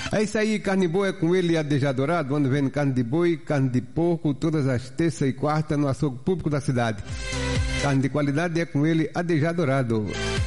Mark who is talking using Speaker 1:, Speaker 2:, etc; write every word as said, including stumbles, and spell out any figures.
Speaker 1: É isso aí, carne boa é com ele e Adeja Dourado, onde vende carne de boi, carne de porco, todas as terças e quartas no açougue público da cidade. Carne de qualidade é com ele, Adeja Dourado.